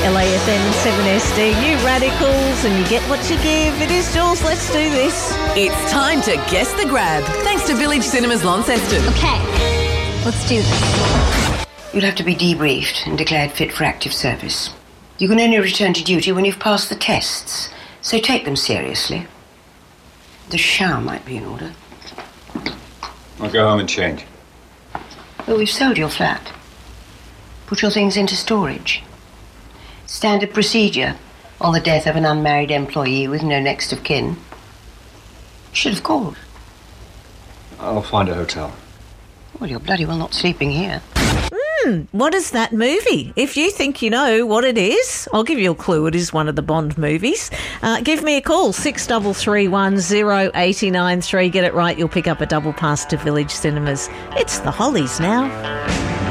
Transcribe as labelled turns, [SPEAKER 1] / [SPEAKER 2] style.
[SPEAKER 1] LAFM 7SD, you radicals, and you get what you give. It is Jules, let's do this.
[SPEAKER 2] It's time to guess the grab, thanks to Village Cinemas Launceston.
[SPEAKER 3] Okay, let's do this.
[SPEAKER 4] You'll have to be debriefed and declared fit for active service. You can only return to duty when you've passed the tests, so take them seriously. The shower might be in order.
[SPEAKER 5] I'll go home and change.
[SPEAKER 4] Well, we've sold your flat. Put your things into storage. Standard procedure on the death of an unmarried employee with no next of kin. Should have called.
[SPEAKER 5] I'll find a hotel.
[SPEAKER 4] Well, you're bloody well not sleeping here.
[SPEAKER 1] What is that movie? If you think you know what it is, I'll give you a clue. It is one of the Bond movies. Give me a call, 63310893. Get it right, you'll pick up a double pass to Village Cinemas. It's the Hollies now.